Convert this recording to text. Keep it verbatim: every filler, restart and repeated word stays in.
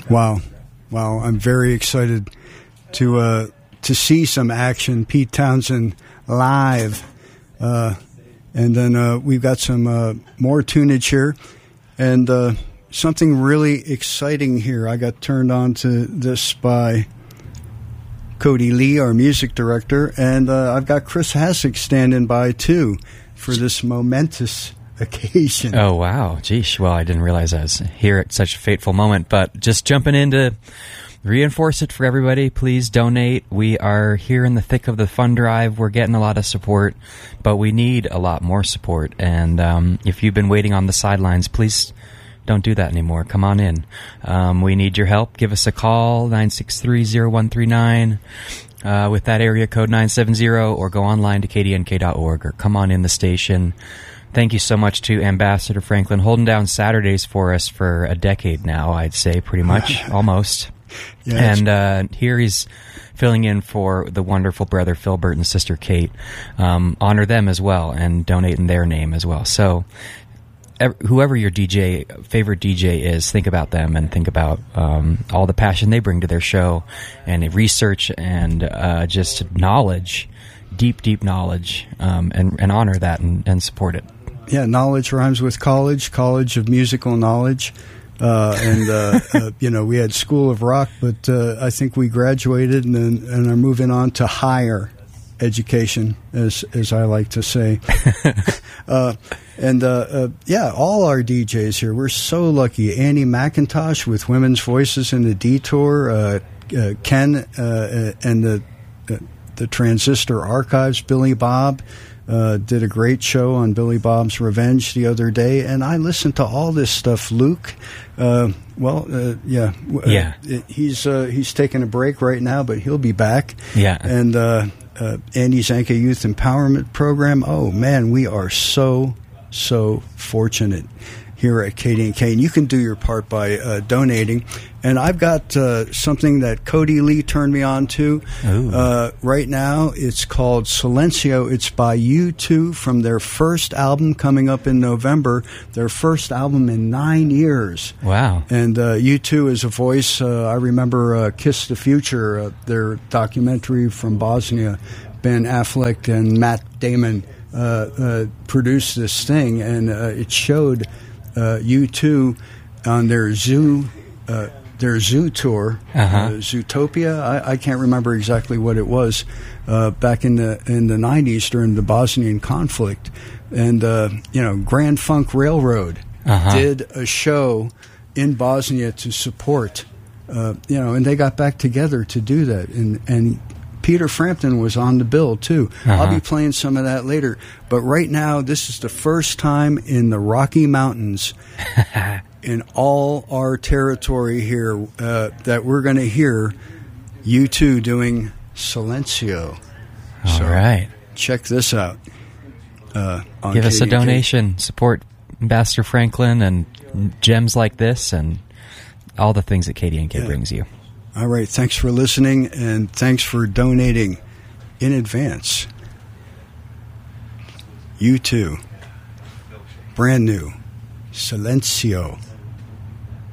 Wow. Wow. I'm very excited to uh, to see some action. Pete Townshend live. Uh, and then uh, we've got some uh, more tunage here. And uh, something really exciting here. I got turned on to this by Cody Lee, our music director. And uh, I've got Chris Hasek standing by, too, for this momentous occasion. Oh, wow. Geesh. Well, I didn't realize I was here at such a fateful moment, but just jumping in to reinforce it for everybody. Please donate. We are here in the thick of the fund drive. We're getting a lot of support, but we need a lot more support. And um, if you've been waiting on the sidelines, please don't do that anymore. Come on in. Um, we need your help. Give us a call, nine six three, zero one three nine. Uh, with that area code nine seven zero, or go online to k d n k dot org, or come on in the station. Thank you so much to Ambassador Franklin, holding down Saturdays for us for a decade now, I'd say, pretty much, almost. Yeah, and uh, here he's filling in for the wonderful brother Philbert and sister Kate. Um, honor them as well and donate in their name as well. So ev- whoever your D J, favorite D J is, think about them and think about um, all the passion they bring to their show and research and uh, just knowledge, deep, deep knowledge, um, and, and honor that and, and support it. Yeah, knowledge rhymes with college, College of Musical Knowledge. Uh, and, uh, uh, you know, we had School of Rock, but uh, I think we graduated and, then, and are moving on to higher education, as as I like to say. uh, and, uh, uh, yeah, all our D Js here, we're so lucky. Annie McIntosh with Women's Voices in the Detour, uh, uh, Ken uh, and the, uh, the Transistor Archives, Billy Bob. Uh, did a great show on Billy Bob's Revenge the other day, and I listened to all this stuff. Luke, uh, well, uh, yeah, yeah, uh, he's uh, he's taking a break right now, but he'll be back. Yeah, and uh, uh, Andy Zanka Youth Empowerment Program. Oh man, we are so so fortunate here at K D N K, and you can do your part by uh, donating. And I've got uh, something that Cody Lee turned me on to uh, right now. It's called Silencio. It's by U two from their first album coming up in November, their first album in nine years. Wow. And uh, U two is a voice. Uh, I remember uh, Kiss the Future, uh, their documentary from Bosnia. Ben Affleck and Matt Damon uh, uh, produced this thing, and uh, it showed uh, U two on their zoo uh their zoo tour, uh-huh. uh, Zootopia. I, I can't remember exactly what it was uh, back in the in the nineties during the Bosnian conflict. And uh, you know, Grand Funk Railroad uh-huh. did a show in Bosnia to support. Uh, you know, and they got back together to do that. And and Peter Frampton was on the bill too. Uh-huh. I'll be playing some of that later. But right now, this is the first time in the Rocky Mountains. in all our territory here uh, that we're going to hear U two doing Silencio. All so right. Check this out. Uh, on Give K D N K. us a donation. Support Ambassador Franklin and gems like this and all the things that K D N K yeah. brings you. All right. Thanks for listening, and thanks for donating in advance. U two. Brand new. Silencio.